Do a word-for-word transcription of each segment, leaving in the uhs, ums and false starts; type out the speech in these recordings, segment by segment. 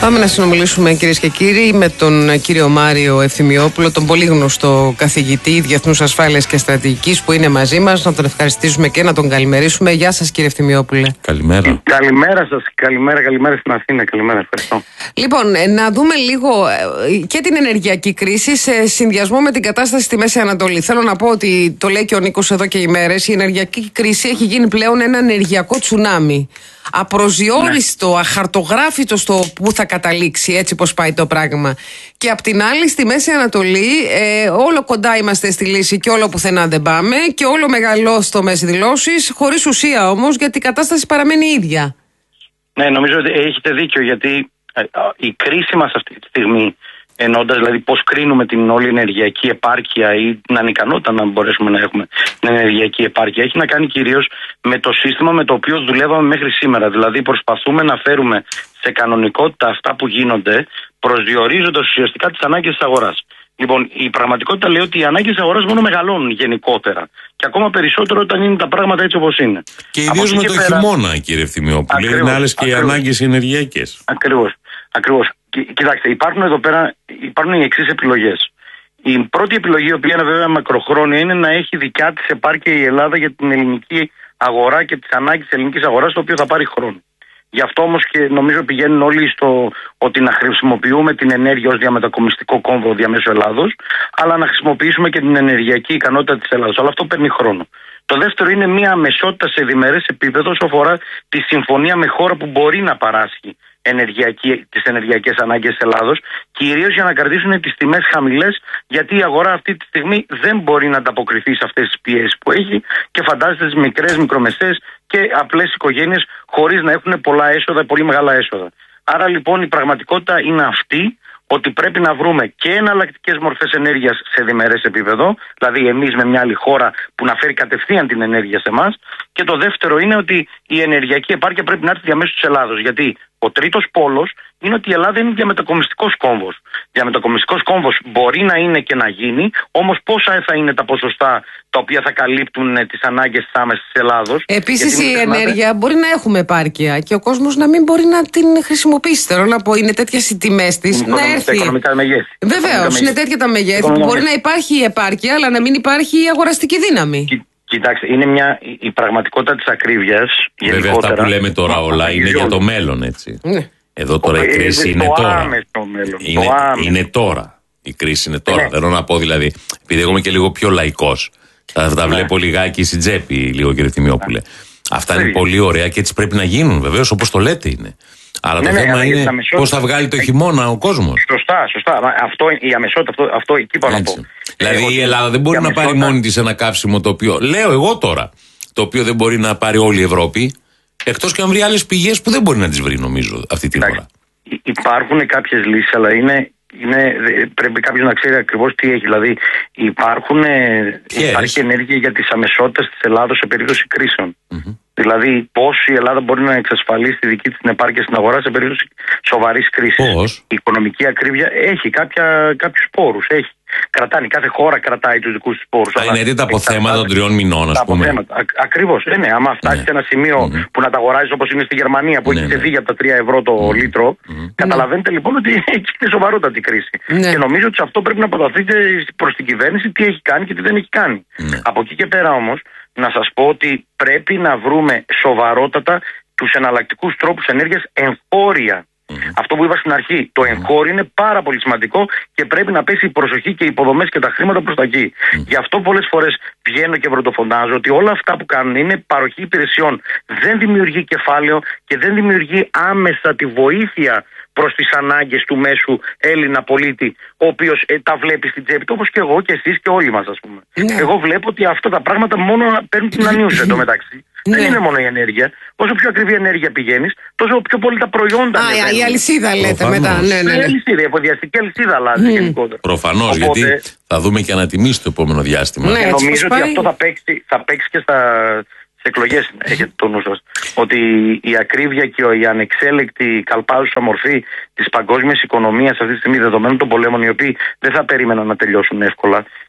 Πάμε να συνομιλήσουμε, κυρίες και κύριοι, με τον κύριο Μάριο Ευθυμιόπουλο, τον πολύ γνωστό καθηγητή Διεθνούς Ασφάλειας και Στρατηγικής, που είναι μαζί μας. Να τον ευχαριστήσουμε και να τον καλημερίσουμε. Γεια σας, κύριε Ευθυμιόπουλε. Καλημέρα. Καλημέρα σας. Καλημέρα, καλημέρα στην Αθήνα. Καλημέρα, ευχαριστώ. Λοιπόν, να δούμε λίγο και την ενεργειακή κρίση σε συνδυασμό με την κατάσταση στη Μέση Ανατολή. Θέλω να πω ότι, το λέει και ο Νίκος εδώ και ημέρες, η ενεργειακή κρίση έχει γίνει πλέον ένα ενεργειακό τσουνάμι. Απροσδιόριστο, ναι. αχαρτογράφητο στο που θα καταλήξει, έτσι πως πάει το πράγμα. Και απ' την άλλη, στη Μέση Ανατολή, ε, όλο κοντά είμαστε στη λύση και όλο πουθενά δεν πάμε, και όλο μεγαλόστομες δηλώσεις, χωρίς ουσία όμως, γιατί η κατάσταση παραμένει ίδια. Ναι, νομίζω ότι έχετε δίκιο, γιατί η κρίση μας αυτή τη στιγμή, εννοώντας δηλαδή πώς κρίνουμε την όλη ενεργειακή επάρκεια ή την ανικανότητα να μπορέσουμε να έχουμε την ενεργειακή επάρκεια, έχει να κάνει κυρίως με το σύστημα με το οποίο δουλεύαμε μέχρι σήμερα. Δηλαδή προσπαθούμε να φέρουμε σε κανονικότητα αυτά που γίνονται, προσδιορίζοντας ουσιαστικά τις ανάγκες της αγοράς. Λοιπόν, η πραγματικότητα λέει ότι οι ανάγκες της αγοράς μόνο μεγαλώνουν γενικότερα. Και ακόμα περισσότερο όταν είναι τα πράγματα έτσι όπως είναι. Και ιδίως με το πέρα... χειμώνα, κύριε Ευθυμιόπουλε, είναι άλλες και οι ανάγκες ενεργειακές. Ακριβώς. Ακριβώς. Κοιτάξτε, υπάρχουν εδώ πέρα υπάρχουν οι εξής επιλογές. Η πρώτη επιλογή, η οποία είναι βέβαια μακροχρόνια, είναι να έχει δικιά της επάρκεια η Ελλάδα για την ελληνική αγορά και τις ανάγκες της ελληνικής αγοράς, το οποίο θα πάρει χρόνο. Γι' αυτό όμως και νομίζω πηγαίνουν όλοι στο ότι να χρησιμοποιούμε την ενέργεια ως διαμετακομιστικό κόμβο διαμέσου Ελλάδος, αλλά να χρησιμοποιήσουμε και την ενεργειακή ικανότητα της Ελλάδος. Αλλά αυτό παίρνει χρόνο. Το δεύτερο είναι μια αμεσότητα σε διμερές επίπεδο όσο αφορά τη συμφωνία με χώρα που μπορεί να παράσχει ενεργειακή, τις ενεργειακές ανάγκες της Ελλάδος, κυρίως για να κρατήσουν τις τιμές χαμηλές, γιατί η αγορά αυτή τη στιγμή δεν μπορεί να ανταποκριθεί σε αυτές τις πιέσεις που έχει, και φαντάζεστε τις μικρές, μικρομεσαίες και απλές οικογένειες χωρίς να έχουν πολλά έσοδα, πολύ μεγάλα έσοδα. Άρα λοιπόν η πραγματικότητα είναι αυτή, ότι πρέπει να βρούμε και εναλλακτικές μορφές ενέργειας σε διμερές επίπεδο, δηλαδή εμείς με μια άλλη χώρα που να φέρει κατευθείαν την ενέργεια σε εμάς. Και το δεύτερο είναι ότι η ενεργειακή επάρκεια πρέπει να έρθει διαμέσου της Ελλάδος. Γιατί ο τρίτος πόλος είναι ότι η Ελλάδα είναι διαμετακομιστικός κόμβος. Διαμετακομιστικός κόμβος μπορεί να είναι και να γίνει, όμως πόσα θα είναι τα ποσοστά τα οποία θα καλύπτουν τις ανάγκες της άμεσης της Ελλάδος. Επίσης η ενέργεια μπορεί να έχουμε επάρκεια και ο κόσμος να μην μπορεί να την χρησιμοποιήσει. Θέλω να πω, είναι τέτοιες οι τιμές της να έρθει. Τα οικονομικά μεγέθη. Βεβαίως, είναι τέτοια τα μεγέθη που μπορεί να υπάρχει η επάρκεια, αλλά να μην υπάρχει η αγοραστική δύναμη. Κοιτάξτε, είναι μια, η πραγματικότητα της ακρίβειας. Βέβαια, αυτά που λέμε τώρα όλα είναι για το μέλλον, έτσι. Ναι. Εδώ τώρα η κρίση είναι τώρα. Είναι, είναι τώρα. Η κρίση είναι τώρα. Ναι. Θέλω να πω δηλαδή, επειδή εγώ είμαι και λίγο πιο λαϊκός, θα τα ναι. βλέπω λιγάκι στην τσέπη, λίγο, κύριε Ευθυμιόπουλε. Αυτά ναι. είναι πολύ ωραία και έτσι πρέπει να γίνουν, βεβαίως, όπως το λέτε είναι. Αλλά ναι, το ναι, θέμα ναι, είναι πώς θα βγάλει το χειμώνα ο κόσμος. Σωστά, σωστά. Αυτό, η αμεσότητα, αυτό, αυτό εκεί πάω να πω. Δηλαδή ε, η Ελλάδα δεν μπορεί να αμεσότητα... πάρει μόνη της ένα καύσιμο το οποίο, λέω εγώ τώρα, το οποίο δεν μπορεί να πάρει όλη η Ευρώπη, εκτός και αν βρει άλλες πηγές που δεν μπορεί να τις βρει, νομίζω, αυτή την ώρα. Υπάρχουν κάποιες λύσεις, αλλά είναι, είναι, πρέπει κάποιος να ξέρει ακριβώς τι έχει. Δηλαδή υπάρχουν, υπάρχει ενέργεια για τις αμεσότητες της Ελλάδος σε περίπτωση κρίσεων. Mm-hmm. Δηλαδή, πώς η Ελλάδα μπορεί να εξασφαλίσει τη δική της την επάρκεια στην αγορά σε περίπτωση σοβαρής κρίσης. Πώς? Η οικονομική ακρίβεια έχει κάποιους πόρους. Έχει. Κρατάνε, κάθε χώρα κρατάει τους δικούς της πόρους. Θα είναι δείτε από θέματα των τριών μηνών, ας πούμε. Ακριβώς. Ε, ναι, άμα φτάσει ναι. σε ένα σημείο mm-hmm. που να τα αγοράζει όπως είναι στη Γερμανία, που ναι, έχει ξεφύγει ναι. από τα τρία ευρώ το mm-hmm. λίτρο, mm-hmm. καταλαβαίνετε λοιπόν ότι εκεί είναι σοβαρότατη κρίση. Ναι. Και νομίζω ότι σε αυτό πρέπει να αποταθείτε προς την κυβέρνηση τι έχει κάνει και τι δεν έχει κάνει. Ναι. Από εκεί και πέρα όμως, να σας πω ότι πρέπει να βρούμε σοβαρότατα τους εναλλακτικούς τρόπους ενέργειας εγχώρια. Mm-hmm. Αυτό που είπα στην αρχή, το εγχώριο είναι πάρα πολύ σημαντικό και πρέπει να πέσει η προσοχή και οι υποδομές και τα χρήματα προς τα εκεί. Mm-hmm. Γι' αυτό πολλές φορές πηγαίνω και πρωτοφωνάζω ότι όλα αυτά που κάνουν είναι παροχή υπηρεσιών. Δεν δημιουργεί κεφάλαιο και δεν δημιουργεί άμεσα τη βοήθεια προς τις ανάγκες του μέσου Έλληνα πολίτη, ο οποίος ε, τα βλέπει στην τσέπη του, όπως και εγώ και εσείς και όλοι μας, ας πούμε. Ναι. Εγώ βλέπω ότι αυτά τα πράγματα μόνο παίρνουν την ανίωση εντωμεταξύ. Ναι. Δεν είναι μόνο η ενέργεια. Όσο πιο ακριβή ενέργεια πηγαίνεις, τόσο πιο πολύ τα προϊόντα. Α, η αλυσίδα λέτε προφανώς. Μετά. Ναι, ναι, ναι. Η αλυσίδα, η εφοδιαστική αλυσίδα αλλάζει mm. γενικότερα. Προφανώς, οπότε, γιατί θα δούμε και ανατιμήσει το επόμενο διάστημα. Ναι, και νομίζω ότι αυτό θα παίξει, θα παίξει και στα εκλογές. Έχετε το νου σας. Ότι η ακρίβεια και η ανεξέλεκτη καλπάζουσα μορφή της παγκόσμιας οικονομίας αυτή τη στιγμή, δεδομένων των πολέμων, οι οποίοι δεν θα περίμεναν να τελειώσουν εύκολα,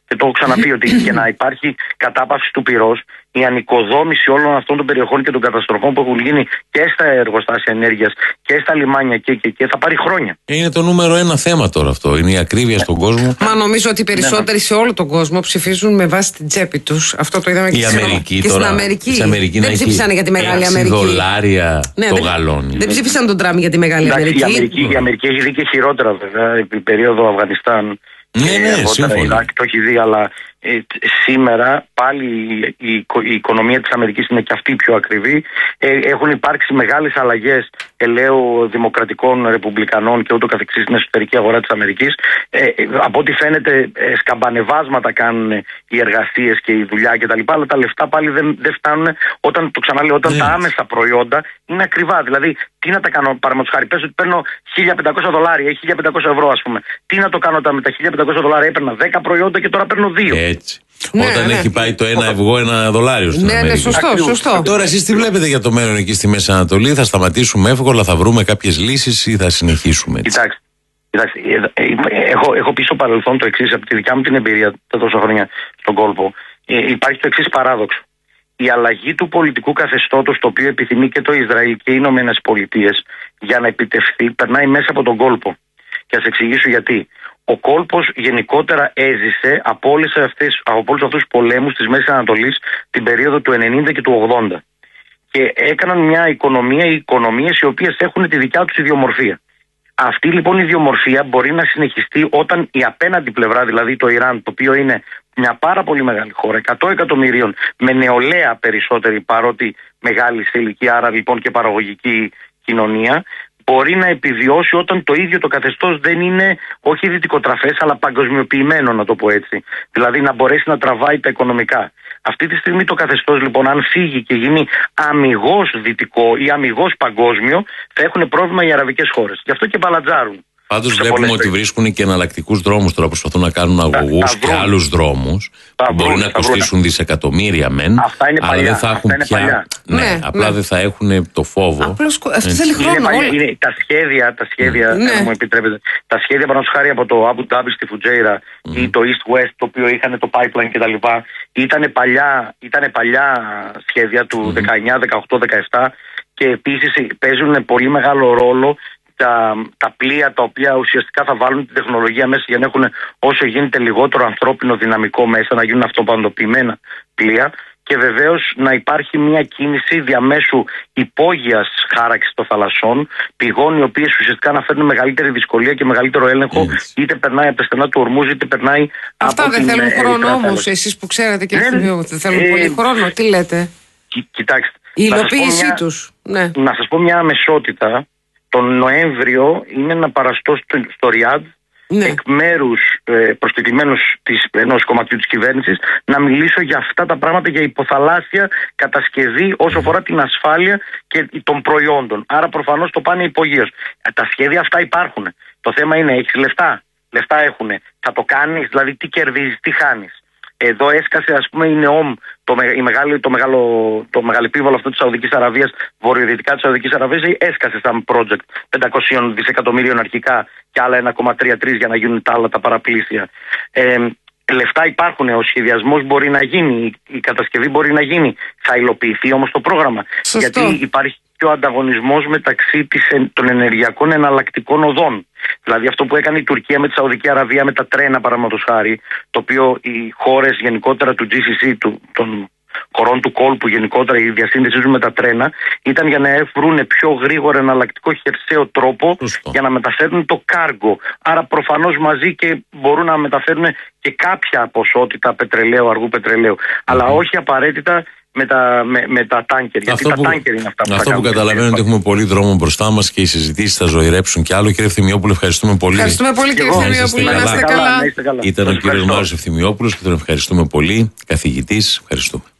και το έχω ξαναπεί ότι για να υπάρχει κατάπαυση του πυρός, η ανοικοδόμηση όλων αυτών των περιοχών και των καταστροφών που έχουν γίνει και στα εργοστάσια ενέργειας και στα λιμάνια και, και, και θα πάρει χρόνια. Είναι το νούμερο ένα θέμα τώρα αυτό. Είναι η ακρίβεια στον κόσμο. Μα νομίζω ότι οι περισσότεροι σε όλο τον κόσμο ψηφίζουν με βάση την τσέπη τους. Αυτό το είδαμε και, η Αμερική, και τώρα, στην Αμερική. Στην Αμερική δεν ψήφισαν για τη Μεγάλη Αμερική. δολάρια ναι, το δεν, γαλόνι. Δεν ψήφισαν τον Τραμπ για τη Μεγάλη Εντάξει, Αμερική. Η Αμερική, η Αμερική έχει δει και χειρότερα βέβαια. Επί περίοδο Αφγανιστάν. Ναι, ναι, σύμφωνα. Το έχει δει, αλλά ε, σήμερα πάλι η, η, η οικονομία της Αμερικής είναι και αυτή πιο ακριβή. Ε, έχουν υπάρξει μεγάλες αλλαγές ελαίου δημοκρατικών, ρεπουμπλικανών και ούτω καθεξής στην εσωτερική αγορά της Αμερικής. Ε, ε, από ό,τι φαίνεται, ε, σκαμπανεβάσματα κάνουν οι εργασίες και η δουλειά κτλ. Αλλά τα λεφτά πάλι δεν, δεν φτάνουν όταν, το ξαναλέω, όταν ναι. τα άμεσα προϊόντα είναι ακριβά. Δηλαδή, τι να τα κάνω, παραδείγματος χάρη, πες ότι παίρνω χίλια πεντακόσια δολάρια ή χίλια πεντακόσια ευρώ, ας πούμε. Τι να το κάνω με τα χίλια πεντακόσια δολάρια, έπαιρνα δέκα προϊόντα και τώρα παίρνω δύο. Έτσι. Ναι, όταν ναι. έχει πάει το ένα ευγό ένα δολάριο στην ναι, Αμερική. Ναι, σωστό, σωστό. Τώρα εσείς τι βλέπετε για το μέλλον εκεί στη Μέση Ανατολή? Θα σταματήσουμε εύκολα, θα βρούμε κάποιες λύσεις ή θα συνεχίσουμε έτσι? Κοιτάξτε, κοιτάξτε έχω, έχω πει στο παρελθόν το εξής, από τη δικιά μου την εμπειρία τα τόσα χρόνια στον κόλπο. Ε, υπάρχει το εξής παράδοξο. Η αλλαγή του πολιτικού καθεστώτος, το οποίο επιθυμεί και το Ισραήλ και οι Ηνωμένες Πολιτείες, για να επιτευχθεί, περνάει μέσα από τον κόλπο. Και θα σας εξηγήσω γιατί. Ο κόλπος γενικότερα έζησε από, όλες αυτές, από όλους αυτούς τους πολέμους της Μέσης Ανατολής την περίοδο του ενενήντα και του ογδόντα. Και έκαναν μια οικονομία, οι οικονομίες οι οποίες έχουν τη δικιά τους ιδιομορφία. Αυτή λοιπόν η ιδιομορφία μπορεί να συνεχιστεί όταν η απέναντι πλευρά, δηλαδή το Ιράν, το οποίο είναι μια πάρα πολύ μεγάλη χώρα, εκατό εκατομμυρίων, με νεολαία περισσότερη παρότι μεγάλη σε ηλικία, άρα λοιπόν και παραγωγική κοινωνία, μπορεί να επιβιώσει όταν το ίδιο το καθεστώς δεν είναι όχι δυτικοτραφές αλλά παγκοσμιοποιημένο, να το πω έτσι. Δηλαδή να μπορέσει να τραβάει τα οικονομικά. Αυτή τη στιγμή το καθεστώς λοιπόν, αν φύγει και γίνει αμιγώς δυτικό ή αμιγώς παγκόσμιο, θα έχουν πρόβλημα οι αραβικές χώρες. Γι' αυτό και μπαλατζάρουν. Πάντως βλέπουμε ότι βρίσκουν και εναλλακτικούς δρόμους τώρα, προσπαθούν να κάνουν αγωγούς και άλλους δρόμους που μπορεί να κοστίσουν δισεκατομμύρια μεν, αυτά είναι αλλά παλιά, δεν θα έχουν πια. Ναι, ναι, απλά ναι. δεν θα έχουν το φόβο. Απλώς αυτό θέλει χρόνο. Είναι, είναι, τα σχέδια, τα σχέδια, ναι. αν μου επιτρέπετε, τα σχέδια παραδείγματος χάρη από το Abu Dhabi στη Φουτζέιρα mm. ή το East West, το οποίο είχαν το pipeline κτλ. Ήταν παλιά, ήτανε παλιά σχέδια του mm. δεκαεννιά, δεκαοκτώ, δεκαεπτά και επίσης παίζουν πολύ μεγάλο ρόλο Τα, τα πλοία τα οποία ουσιαστικά θα βάλουν την τεχνολογία μέσα για να έχουν όσο γίνεται λιγότερο ανθρώπινο δυναμικό μέσα, να γίνουν αυτοπαντοποιημένα πλοία και βεβαίως να υπάρχει μια κίνηση διαμέσου υπόγειας χάραξης των θαλασσών, πηγών οι οποίες ουσιαστικά να φέρνουν μεγαλύτερη δυσκολία και μεγαλύτερο έλεγχο, yes. είτε περνάει από τα στενά του Ορμούζ, είτε περνάει Αυτά από την... Αυτά δεν θέλουν χρόνο όμως, εσείς που ξέρετε και δεν θέλουν ε, πολύ χρόνο, τι λέτε? Κι, κοιτάξτε. Η υλοποίησή μια... τους. Ναι. Να σας πω μια αμεσότητα. Τον Νοέμβριο είναι να παραστώ στο, στο Ριάντ ναι. εκ μέρους ε, προσκεκλημένους ενός κομματιού της κυβέρνησης να μιλήσω για αυτά τα πράγματα, για υποθαλάσσια κατασκευή όσο αφορά την ασφάλεια και των προϊόντων. Άρα προφανώς το πάνε υπογείως. Τα σχέδια αυτά υπάρχουν. Το θέμα είναι, έχεις λεφτά? Λεφτά έχουν. Θα το κάνεις, δηλαδή τι κερδίζεις, τι χάνεις? Εδώ έσκασε ας πούμε η ΝΕΟΜ, το, η μεγάλη, το, μεγάλο, το μεγαλεπίβολο αυτό της Σαουδικής Αραβίας, βορειοδυτικά της Σαουδικής Αραβίας, έσκασε σαν project πεντακόσια δισεκατομμυρίων αρχικά και άλλα ένα κόμμα τριάντα τρία για να γίνουν τα άλλα τα παραπλήσια. Ε, λεφτά υπάρχουν, ο σχεδιασμός μπορεί να γίνει, η κατασκευή μπορεί να γίνει, θα υλοποιηθεί όμως το πρόγραμμα. Σωστό. Γιατί υπάρχει και ο ανταγωνισμός μεταξύ της, των ενεργειακών εναλλακτικών οδών. Δηλαδή αυτό που έκανε η Τουρκία με τη Σαουδική Αραβία με τα τρένα παραδείγματος χάρη, το οποίο οι χώρες γενικότερα του τζι σι σι, του, των χωρών του κόλπου γενικότερα, η διασύνδεσή τους με τα τρένα, ήταν για να βρουν πιο γρήγορα εναλλακτικό χερσαίο τρόπο Σωστό. για να μεταφέρουν το κάργο. Άρα προφανώς μαζί και μπορούν να μεταφέρουν και κάποια ποσότητα πετρελαίου, αργού πετρελαίου. Mm-hmm. Αλλά όχι απαραίτητα με τα, με, με τα τάνκερ. Γιατί αυτό τα που, τάνκερ είναι αυτά που Αυτό θα που καταλαβαίνω είναι ότι έχουμε πολύ δρόμο μπροστά μας και οι συζητήσεις θα ζωηρέψουν κι άλλο. Κύριε Ευθυμιόπουλο, ευχαριστούμε πολύ. Ευχαριστούμε πολύ, κύριε Ευθυμιόπουλο. Να είστε καλά. Ήταν ο κύριος Μάριος Ευθυμιόπουλος και τον ευχαριστούμε πολύ. Καθηγητής, ευχαριστούμε.